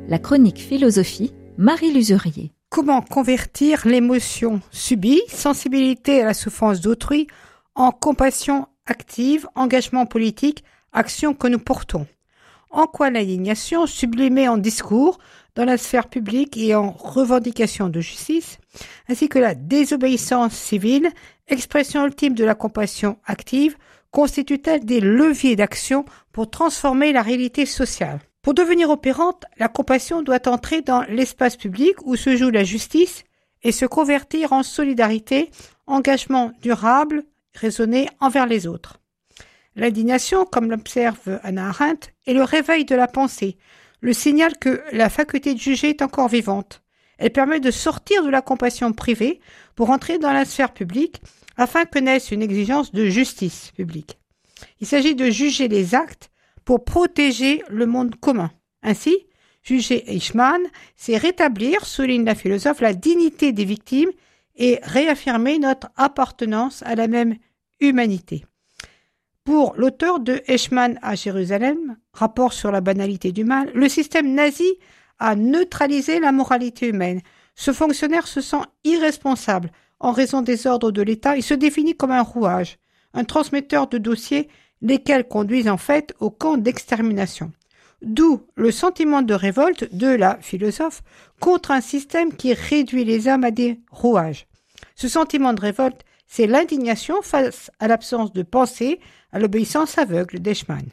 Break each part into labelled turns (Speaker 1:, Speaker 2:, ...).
Speaker 1: La chronique philosophie, Marie Lusurier.
Speaker 2: Comment convertir l'émotion subie, sensibilité à la souffrance d'autrui, en compassion active, engagement politique, action que nous portons? En quoi l'indignation, sublimée en discours, dans la sphère publique et en revendication de justice, ainsi que la désobéissance civile, expression ultime de la compassion active, constituent-elles des leviers d'action pour transformer la réalité sociale? Pour devenir opérante, la compassion doit entrer dans l'espace public où se joue la justice et se convertir en solidarité, engagement durable, raisonné envers les autres. L'indignation, comme l'observe Hannah Arendt, est le réveil de la pensée, le signal que la faculté de juger est encore vivante. Elle permet de sortir de la compassion privée pour entrer dans la sphère publique afin que naisse une exigence de justice publique. Il s'agit de juger les actes pour protéger le monde commun. Ainsi, juger Eichmann, c'est rétablir, souligne la philosophe, la dignité des victimes et réaffirmer notre appartenance à la même humanité. Pour l'auteur de Eichmann à Jérusalem, rapport sur la banalité du mal, le système nazi a neutralisé la moralité humaine. Ce fonctionnaire se sent irresponsable en raison des ordres de l'État. Il se définit comme un rouage, un transmetteur de dossiers, lesquels conduisent en fait au camp d'extermination. D'où le sentiment de révolte de la philosophe contre un système qui réduit les hommes à des rouages. Ce sentiment de révolte, c'est l'indignation face à l'absence de pensée, à l'obéissance aveugle d'Eichmann.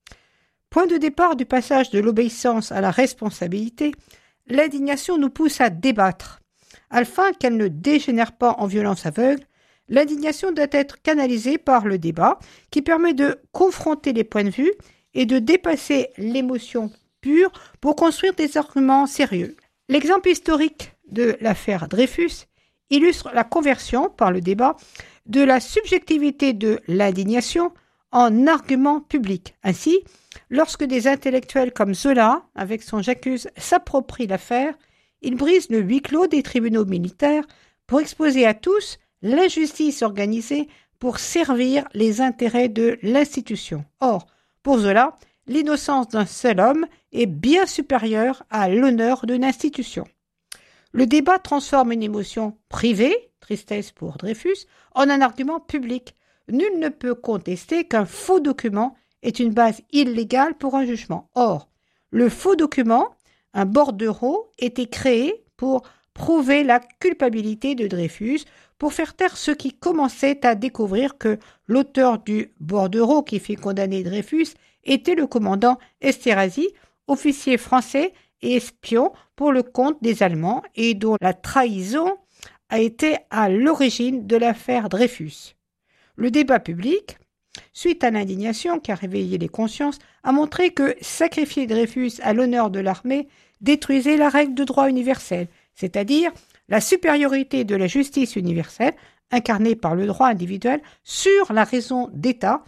Speaker 2: Point de départ du passage de l'obéissance à la responsabilité, l'indignation nous pousse à débattre. Afin qu'elle ne dégénère pas en violence aveugle, l'indignation doit être canalisée par le débat qui permet de confronter les points de vue et de dépasser l'émotion pure pour construire des arguments sérieux. L'exemple historique de l'affaire Dreyfus illustre la conversion par le débat de la subjectivité de l'indignation en argument public. Ainsi, lorsque des intellectuels comme Zola, avec son J'accuse, s'approprient l'affaire, ils brisent le huis clos des tribunaux militaires pour exposer à tous l'injustice organisée pour servir les intérêts de l'institution. Or, pour Zola, l'innocence d'un seul homme est bien supérieure à l'honneur d'une institution. Le débat transforme une émotion privée, tristesse pour Dreyfus, en un argument public. Nul ne peut contester qu'un faux document est une base illégale pour un jugement. Or, le faux document, un bordereau, était créé pour prouver la culpabilité de Dreyfus, pour faire taire ceux qui commençaient à découvrir que l'auteur du bordereau qui fit condamner Dreyfus était le commandant Esterhazy, officier français et espion pour le compte des Allemands et dont la trahison a été à l'origine de l'affaire Dreyfus. Le débat public, suite à l'indignation qui a réveillé les consciences, a montré que sacrifier Dreyfus à l'honneur de l'armée détruisait la règle de droit universel, c'est-à-dire la supériorité de la justice universelle, incarnée par le droit individuel, sur la raison d'État